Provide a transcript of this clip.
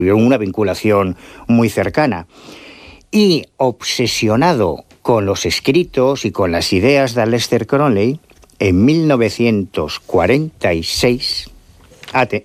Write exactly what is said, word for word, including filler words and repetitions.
tuvieron una vinculación muy cercana. Y obsesionado con los escritos y con las ideas de Aleister Crowley, en mil novecientos cuarenta y seis, ate,